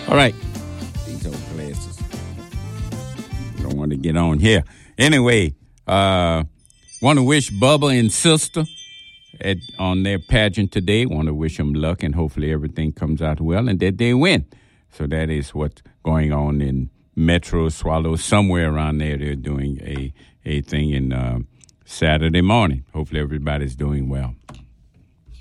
All right. These old glasses. Don't want to get on here. Anyway, want to wish Bubba and Sister on their pageant today. Want to wish them luck, and hopefully everything comes out well and that they win. So that is what's going on in Metro Swallow. Somewhere around there, they're doing a thing in Saturday morning. Hopefully everybody's doing well.